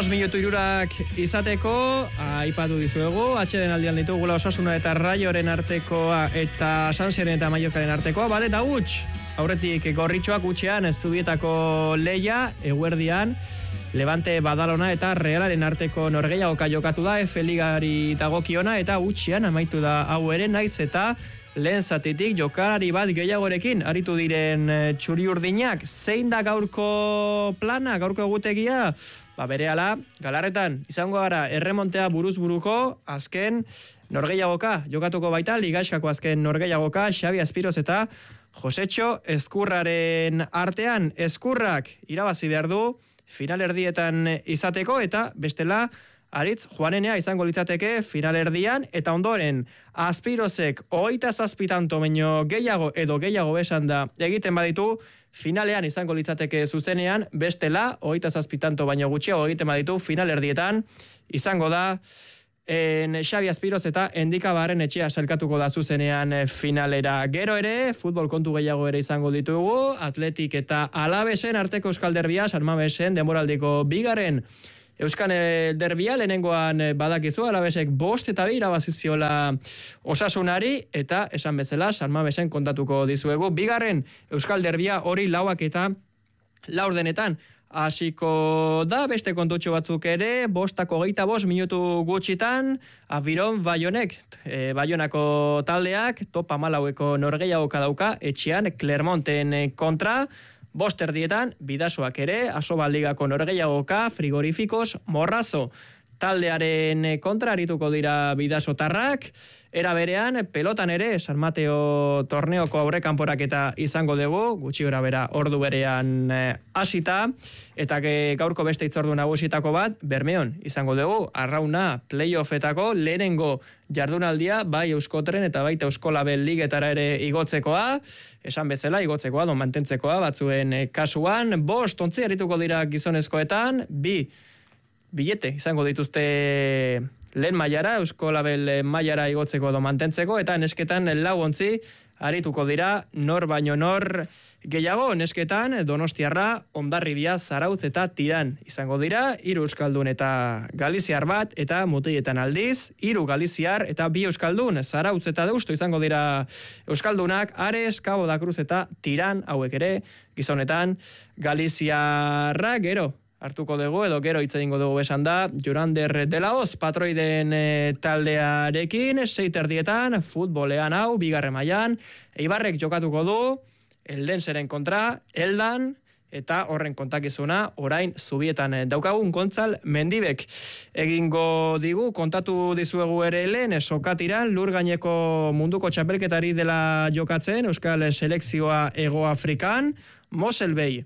minutu irurak izateko, aipatu dizuegu, atxeden aldian ditugula Osasuna eta Raioren artekoa eta Sansiren eta Mallorcaren artekoa, bat eta aurretik gorritxoak utxean Zubietako leia, eguerdian, Levante Badalona eta Realaren arteko norgehiagoka jokatu da, F-ligari dagokiona eta utxean amaitu da hau ere, naiz eta lehen zatitik jokalari bat gehiagorekin aritu diren txuri-urdinak. Zein da gaurko plana, gaurko egutegia? Berehala, Galarretan izango gara erremontea buruz-buruko azken norgehiagoka jokatuko baita, Ligaxkako azken norgehiagoka, Xabi Aspiroz eta Josetxo Ezkurraren artean. Ezkurrak irabazi behar du finalerdietan izateko eta bestela Aritz Juanenea izango litzateke finalerdian eta ondoren Aspirozek 27 tanto baino gehiago edo gehiago besan da egiten baditu finalean izango litzateke zuzenean, bestela 27 tanto baino gutxiago egiten baditu finalerdietan izango da Xabi Aspiroz eta Endika Barrenetxea salkatuko da zuzenean finalera. Gero ere, futbol kontu gehiago ere izango ditugu, Atletik eta Alavesen arteko Euskal Derbia, San Mamesen denboraldiko bigarren Euskal Derbia, lehenengoan badakizu, Alavesek 5-2 irabaziziola Osasunari, eta esan bezala, San Mamesen kontatuko dizuegu. Bigarren Euskal Derbia hori 4 eta 4 denetan hasiko da, beste kontutxo batzuk ere, 5:25 minutu gutxitan, Abiron Baionek, Baionako taldeak, top 14eko norgehiagoka dauka, etxean Clermonten kontra, 5:00 bidasoak ere, Asobaldigako norgehiagoka, Frigorifikos Morrazo taldearen kontra arituko dira bidasotarrak, era berean, pelotan ere, San Mateo torneoko aurrekanporak eta izango dugu, gutxi gora bera ordu berean hasita, eta gaurko beste itzordu nagusitako bat, Bermeon izango dugu, arrauna playoffetako lehenengo jardunaldia, bai Euskotren eta baita Euskolabel ligetara ere igotzekoa, esan bezala igotzekoa, don mantentzekoa, batzuen kasuan, 5 ontzi arituko dira gizonezkoetan, 2 bilete izango dituzte lehen mailara, Euskolabel mailara igotzeko edo mantentzeko, eta nesketan 4 ontzi arituko dira nor baino nor gehiago. Nesketan Donostiarra, Hondarribia, Zarautz eta Tiran izango dira, 3 euskaldun eta galiziar bat, eta mutiletan aldiz 3 galiziar eta 2 euskaldun, Zarautz eta Deusto izango dira euskaldunak, Ares, Cabo da Cruz eta Tiran, hauek ere gizonetan galiziarra. Gero hartuko dugu, edo gero hitz egingo dugu besan da, Jorander de la Hoz, patroiden taldearekin, 6:00 futbolean hau, bigarren mailan, Eibarrek jokatuko du, Eldenseren kontra, Eldan, eta horren kontakizuna, orain Zubietan daukagun Gontzal Mendibek egingo digu, kontatu dizuegu ere lehen, Sokatiran, lur gaineko munduko txapelketari dela jokatzen, Euskal Selekzioa Hego Afrikan, Moselbei,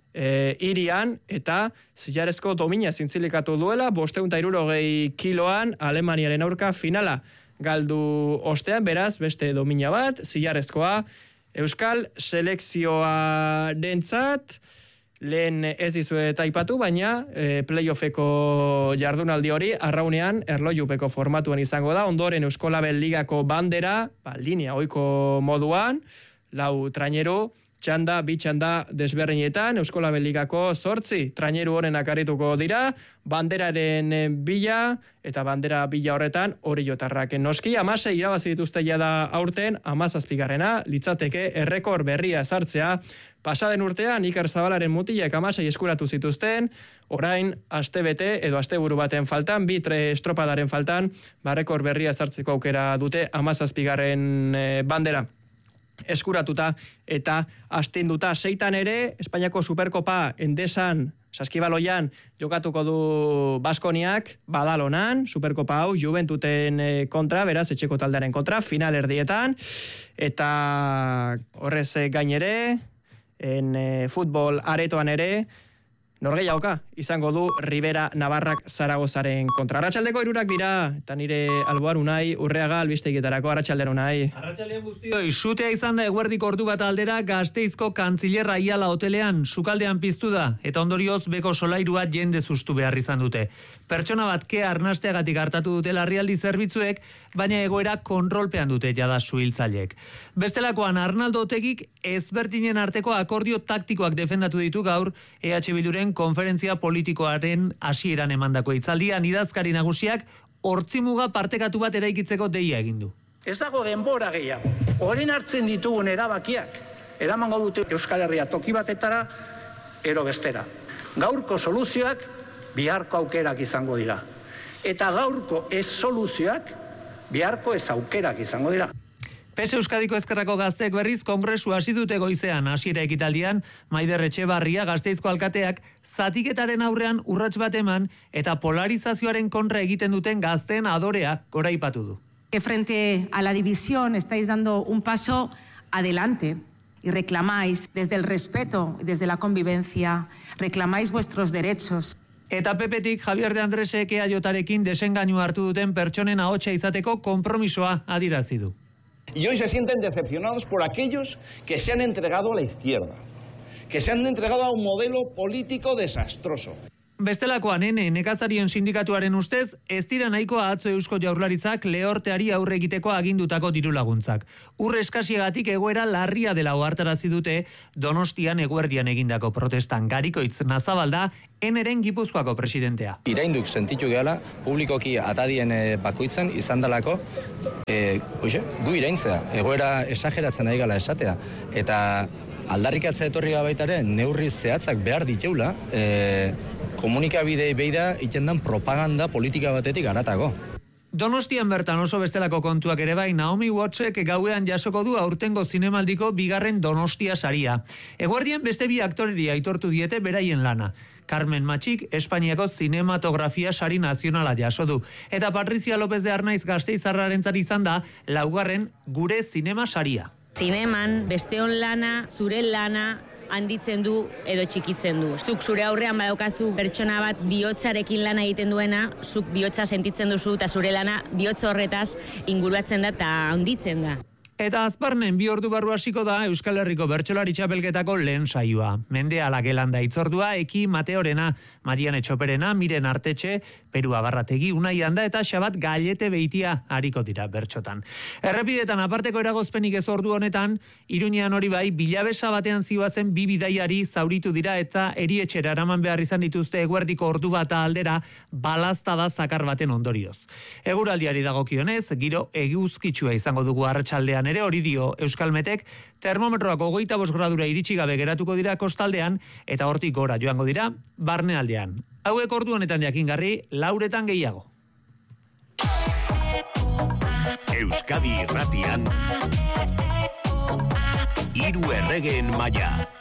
irian eta zilarezko domina zintzilikatu duela, 560 kiloan Alemaniaren aurka finala galdu ostean, beraz beste domina bat, zilarezkoa Euskal Selekzioarentzat, lehen ez dizuet aipatu, baina playoffeko jardunaldi hori arraunean erlojupeko formatuan izango da, ondoren Euskolabel ligako bandera, linea ohiko moduan, 4 traineru, txanda, bi txanda desberdinetan, Euskolabel ligako 8 traineru honenak arituko dira, banderaren bila, eta bandera bila horretan oriotarrak. Noski, 16 irabazi dituzte jada aurten, 17garrena, litzateke errekor berria ezartzea. Pasaden urtean, Iker Zabalaren mutilek 16 eskuratu zituzten, orain astebete edo asteburu baten faltan, 2 estropadaren faltan, rekor berria ezartzeko aukera dute 17garren bandera eskuratuta eta astinduta. 6 ere, Espainiako Superkopa Endesan, Saskibaloian jokatuko du Baskoniak, Badalonan, Superkopa hau, Juventuten kontra, beraz, etxeko taldearen kontra, finalerdietan, eta horrez gainere, futbol aretoan ere, norgehiagoka izango du Ribera Navarrak Zaragozaren kontra. Arratsaldeko 3 dira, eta nire alboan Unai Urreaga albistegietarako. Arratsaldean Unai. Arratsaldean guztioi, sutea izan da eguerdiko ordu bat aldera Gasteizko Kantziller Aiala hotelean, sukaldean piztu da, eta ondorioz beko solairua jende zuztu behar izan dute. Pertsona bat kea arnasteagatik hartatu dute larrialdi zerbitzuek, baina egoera kontrolpean dute jada suhiltzaileek. Bestelakoan Arnaldo Otegik ezberdinen arteko akordio taktikoak defendatu ditu gaur EH Bilduren duen konferentzia politikoaren hasieran emandako hitzaldian idazkari nagusiak hortzimuga partekatu bat eraikitzeko deia egin du. Ez dago denbora gehiago. Orain hartzen ditugun erabakiak eramango dute Euskal Herria toki batetara ero bestera. Gaurko soluzioak biharko aukerak izango dira. Eta gaurko ez soluzioak biharko ez aukerak izango dira. PES Euskadiko Ezkerrako Gazteek berriz kongresu hasi dute goizean hasiera ekitaldian, Maider Etxebarria Gasteizko alkateak zatiketaren aurrean urrats bat eman eta polarizazioaren kontra egiten duten gazteen adorea goraipatu du. Que frente a la división estáis dando un paso adelante y reclamáis desde el respeto, desde la convivencia, reclamáis vuestros derechos. Eta PPtik Javier de Andresek EAJarekin desengainu hartu duten pertsonen ahotsa izateko konpromisoa adierazi du. Y hoy se sienten decepcionados por aquellos que se han entregado a la izquierda, que se han entregado a un modelo político desastroso. Bestelakoan nekazarien sindikatuaren ustez, ez dira nahikoa atzo Eusko Jaurlaritzak lehorteari aurre egiteko agindutako dirulaguntzak. Ur eskasiegatik egoera larria dela ohartarazi dute Donostian eguerdian egindako protestan. Garikoitz Nazabalda, Eneren Gipuzkoako presidentea. Irainduk sentitu gehala, publikoki atadien bakoitzen izan dalako, gu iraintzea, egoera esageratzen ari gala esatea. Eta aldarrikatzea etorri gabaitaren neurri zehatzak behar diteula, komunikabidei beida itendan propaganda politika batetik haratago. Donostian bertan oso bestelako kontuak ere bai, Naomi Wattsek gauean jasoko du aurtengo zinemaldiko bigarren Donostia saria. Eguerdian beste bi aktoreri aitortu diete beraien lana. Carmen Matxik Espainiako zinematografia sari nazionala jaso du. Eta Patricia López de Arnaiz Gasteiztarrarentzat izan da laugarren gure zinema saria. Zineman besteon lana, zure lana, handitzen du edo txikitzen du. Zuk zure aurrean badaukazu pertsona bat bihotzarekin lana egiten duena, zuk bihotza sentitzen duzu eta zure lana bihotz horretaz inguruatzen da eta handitzen da. Eta azparnen 2 ordu barru hasiko da Euskal Herriko bertsolari txapelketako lehen saioa. Mendeala Gelanda itzordua, Eki Mateorena, Marian Etxoperena, Miren Artetxe, Peru Abarrategi, Unai Anda eta Xabat Gallete Beitia hariko dira bertxotan. Errepidetan aparteko eragozpenik ez ordu honetan, Iruñean hori bai, bilabesa batean zihoazen 2 bidaiari zauritu dira eta erietxera eraman behar izan dituzte eguerdiko ordu bata aldera balaztada zakar baten ondorioz. Eguraldiari dagokionez, giro eguzkitsua izango dugu arratsaldean ere hori dio Euskalmetek, termometroak 25 gradura iritsi gabe geratuko dira kostaldean eta hortik gora joango dira barnealdean. Hauek ordu honetan jakingarri, 4etan gehiago. Euskadi Irratian 3 erregeen maila.